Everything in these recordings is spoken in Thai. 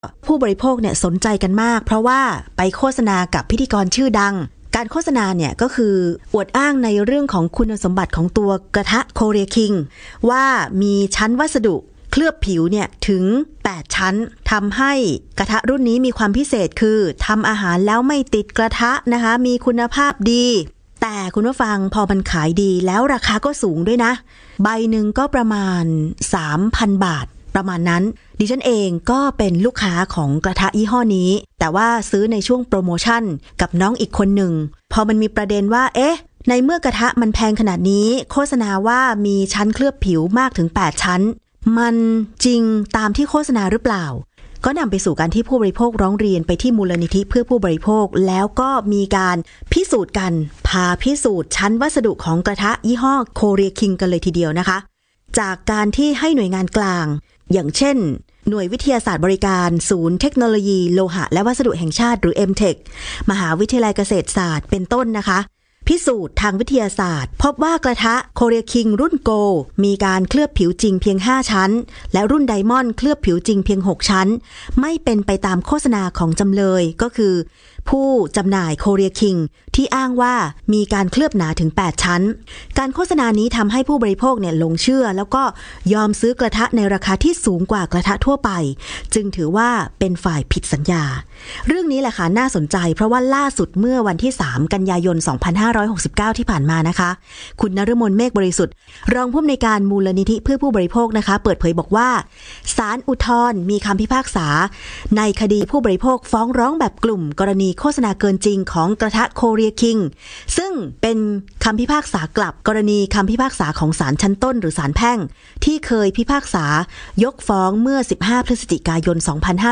ผู้บริโภคเนี่ยสนใจกันมากเพราะว่าไปโฆษณากับพิธีกรชื่อดังการโฆษณาเนี่ยก็คืออวดอ้างในเรื่องของคุณสมบัติของตัวกระทะโคเรียคิงว่ามีชั้นวัสดุเคลือบผิวเนี่ยถึง8ชั้นทำให้กระทะรุ่นนี้มีความพิเศษคือทำอาหารแล้วไม่ติดกระทะนะคะมีคุณภาพดีแต่คุณผู้ฟังพอมันขายดีแล้วราคาก็สูงด้วยนะใบหนึ่งก็ประมาณ 3,000 บาทประมาณนั้นดิฉันเองก็เป็นลูกค้าของกระทะยี่ห้อนี้แต่ว่าซื้อในช่วงโปรโมชั่นกับน้องอีกคนหนึ่งพอมันมีประเด็นว่าในเมื่อกระทะมันแพงขนาดนี้โฆษณาว่ามีชั้นเคลือบผิวมากถึง8ชั้นมันจริงตามที่โฆษณาหรือเปล่าก็นำไปสู่การที่ผู้บริโภคร้องเรียนไปที่มูลนิธิเพื่อผู้บริโภคแล้วก็มีการพิสูจน์กันพาพิสูจน์ชั้นวัสดุของกระทะยี่ห้อโคเรียคิงกันเลยทีเดียวนะคะจากการที่ให้หน่วยงานกลางอย่างเช่นหน่วยวิทยาศาสตร์บริการศูนย์เทคโนโลยีโลหะและวัสดุแห่งชาติหรือ MTech มหาวิทยาลัยเกษตรศาสตร์เป็นต้นนะคะพิสูจน์ทางวิทยาศาสตร์พบว่ากระทะโคเรียคิงรุ่นโกมีการเคลือบผิวจริงเพียง5ชั้นและรุ่นไดมอนด์เคลือบผิวจริงเพียง6ชั้นไม่เป็นไปตามโฆษณาของจำเลยก็คือผู้จำหน่ายโคเรียคิงที่อ้างว่ามีการเคลือบหนาถึง8ชั้นการโฆษณานี้ทำให้ผู้บริโภคเนี่ยหลงเชื่อแล้วก็ยอมซื้อกระทะในราคาที่สูงกว่ากระทะทั่วไปจึงถือว่าเป็นฝ่ายผิดสัญญาเรื่องนี้แหละค่ะน่าสนใจเพราะว่าล่าสุดเมื่อวันที่3กันยายน2569ที่ผ่านมานะคะคุณนฤมลเมฆบริสุทธิ์รองผู้อำนวยการมูลนิธิเพื่อผู้บริโภคนะคะเปิดเผยบอกว่าศาลอุทธรณ์มีคำพิพากษาในคดีผู้บริโภคฟ้องร้องแบบกลุ่มกรณีโฆษณาเกินจริงของกระทะโคเรียคิงซึ่งเป็นคำพิพากษากลับกรณีคำพิพากษาของศาลชั้นต้นหรือศาลแพ่งที่เคยพิพากษายกฟ้องเมื่อ15พฤศจิกายน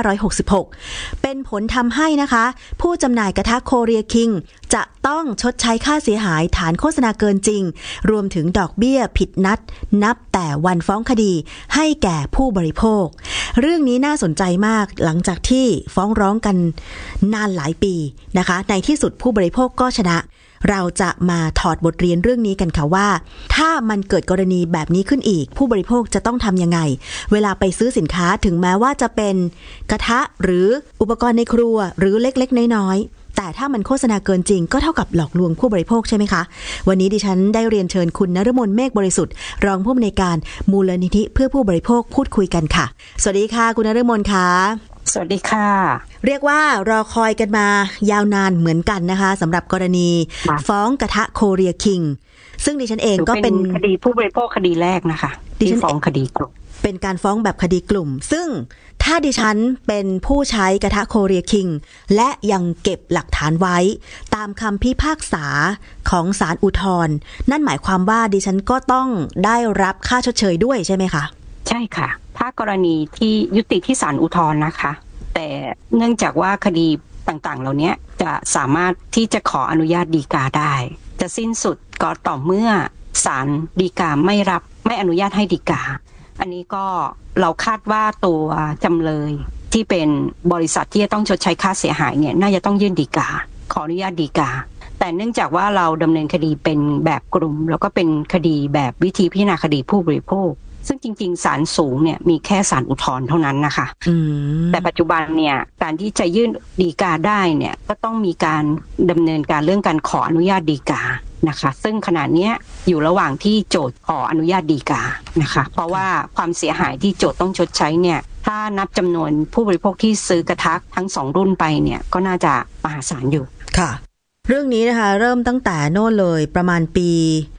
2566เป็นผลทำให้นะคะผู้จำหน่ายกระทะโคเรียคิงจะต้องชดใช้ค่าเสียหายฐานโฆษณาเกินจริงรวมถึงดอกเบี้ยผิดนัดนับแต่วันฟ้องคดีให้แก่ผู้บริโภคเรื่องนี้น่าสนใจมากหลังจากที่ฟ้องร้องกันนานหลายปีนะคะในที่สุดผู้บริโภคก็ชนะเราจะมาถอดบทเรียนเรื่องนี้กันค่ะว่าถ้ามันเกิดกรณีแบบนี้ขึ้นอีกผู้บริโภคจะต้องทำยังไงเวลาไปซื้อสินค้าถึงแม้ว่าจะเป็นกระทะหรืออุปกรณ์ในครัวหรือเล็กๆน้อยๆแต่ถ้ามันโฆษณาเกินจริงก็เท่ากับหลอกลวงผู้บริโภคใช่ไหมคะวันนี้ดิฉันได้เรียนเชิญคุณนฤมลเมฆบริสุทธิ์รองผู้อำนวยการมูลนิธิเพื่อผู้บริโภคพูดคุยกันค่ะสวัสดีค่ะคุณนฤมลค่ะสวัสดีค่ะเรียกว่ารอคอยกันมายาวนานเหมือนกันนะคะสำหรับกรณีฟ้องกระทะโคเรียคิงซึ่งดิฉันเองก็เป็นคดีผู้บริโภคคดีแรกนะคะที่ฟ้องคดีกลุ่มเป็นการฟ้องแบบคดีกลุ่มซึ่งถ้าดิฉันเป็นผู้ใช้กระทะโคเรียคิงและยังเก็บหลักฐานไว้ตามคำพิพากษาของศาลอุทธรณ์นั่นหมายความว่าดิฉันก็ต้องได้รับค่าชดเชยด้วยใช่ไหมคะใช่ค่ะถ้ากรณีที่ยุติที่ศาลอุทธรณ์นะคะแต่เนื่องจากว่าคดีต่างๆเหล่านี้จะสามารถที่จะขออนุญาตฎีกาได้จะสิ้นสุดก็ต่อเมื่อศาลฎีกาไม่อนุญาตให้ฎีกาอันนี้ก็เราคาดว่าตัวจำเลยที่เป็นบริษัทที่จะต้องชดใช้ค่าเสียหายเนี่ยน่าจะต้องยื่นฎีกาขออนุญาตฎีกาแต่เนื่องจากว่าเราดำเนินคดีเป็นแบบกลุ่มแล้วก็เป็นคดีแบบวิธีพิจารณาคดีผู้บริโภคซึ่งจริงๆศาลสูงเนี่ยมีแค่ศาลอุทธรณ์เท่านั้นนะคะแต่ปัจจุบันเนี่ยการที่จะยื่นฎีกาได้เนี่ยก็ต้องมีการดำเนินการเรื่องการขออนุญาตฎีกานะคะซึ่งขณะนี้อยู่ระหว่างที่โจทก์ขออนุญาตฎีกานะคะเพราะว่าความเสียหายที่โจทก์ต้องชดใช้เนี่ยถ้านับจำนวนผู้บริโภคที่ซื้อกระทะทั้ง2รุ่นไปเนี่ยก็น่าจะมหาศาลอยู่ค่ะเรื่องนี้นะคะเริ่มตั้งแต่โน่นเลยประมาณปี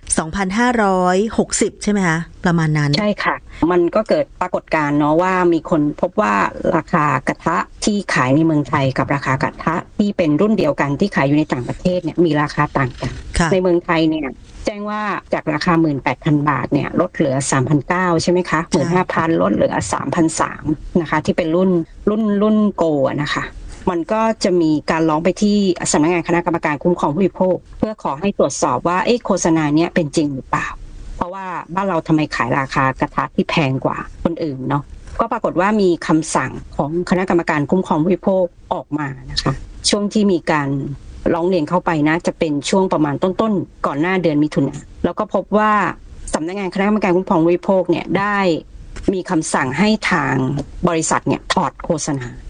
2560ใช่ไหมคะประมาณนั้นใช่ค่ะมันก็เกิดปรากฏการณ์เนาะว่ามีคนพบว่าราคากระทะที่ขายในเมืองไทยกับราคากระทะที่เป็นรุ่นเดียวกันที่ขายอยู่ในต่างประเทศเนี่ยมีราคาต่างกันในเมืองไทยเนี่ยแจ้งว่าจากราคา 18,000 บาทเนี่ยลดเหลือ 3,900 ใช่ไหมคะ 15,000 ลดเหลือ 3,300 นะคะที่เป็นรุ่นโกนะคะมันก็จะมีการร้องไปที่สำนักงานคณะกรรมการคุ้มครองผู้บริโภคเพื่อขอให้ตรวจสอบว่าโฆษณาเนี้ยเป็นจริงหรือเปล่าเพราะว่าบ้านเราทำไมขายราคากระทะที่แพงกว่าคนอื่นเนาะก็ปรากฏว่ามีคำสั่งของคณะกรรมการคุ้มครองผู้บริโภคออกมานะคะช่วงที่มีการร้องเรียนเข้าไปนะจะเป็นช่วงประมาณต้นๆก่อนหน้าเดือนมิถุนายนแล้วก็พบว่าสำนักงานคณะกรรมการคุ้มครองผู้บริโภคเนี่ยได้มีคำสั่งให้ทางบริษัทเนี่ยถอดโฆษณา